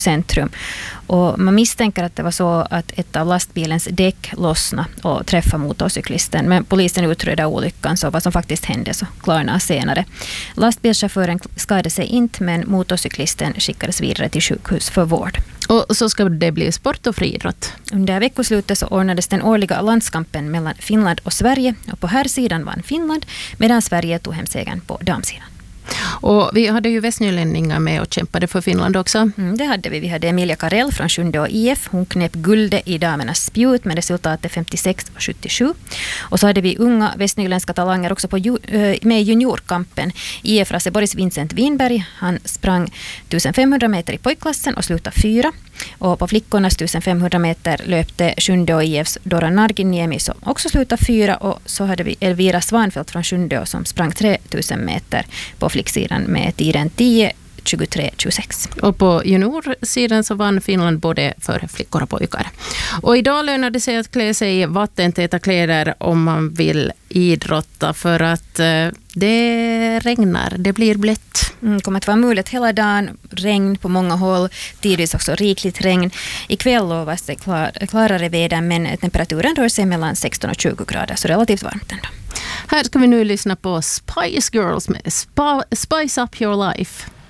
centrum. Och man misstänker att det var så att ett av lastbilens däck lossnade och träffade motorcyklisten. Men polisen utredde olyckan, så vad som faktiskt hände så klarnar senare. Lastbilschauffören skadade sig inte, men motorcyklisten skickades vidare till sjukhus för vård. Och så ska det bli sport och friidrott. Under veckoslutet så ordnades den årliga landskampen mellan Finland och Sverige. Och på här sidan vann Finland, medan Sverige tog hem segern på damsidan. Och vi hade ju västnylänningar med och kämpade för Finland också. Det hade vi. Vi hade Emilia Karell från Sjundeå IF. Hon knep guldet i damernas spjut med resultatet 56-77. Och så hade vi unga västnyländska talanger också med juniorkampen. IF Raseborgs Vincent Winberg, han sprang 1500 meter i pojkklassen och slutade 4. Och på flickornas 1500 meter löpte Sjundeå IFs Dora Narginiemi som också slutade 4. Och så hade vi Elvira Svanfeldt från Sjundeå som sprang 3000 meter på flicksidan med tiden 10:23:26. Och på juniorsidan så vann Finland både för flickor och pojkar. Och idag lönar det sig att klä sig i vattentäta kläder om man vill idrotta, för att det regnar, det blir blött. Kommer att vara möjligt hela dagen, regn på många håll, tidvis också rikligt regn. Ikväll lovas det klarare väder, men temperaturen rör sig mellan 16 och 20 grader, så relativt varmt ändå. Här ska vi nu lyssna på Spice Girls med Spice Up Your Life.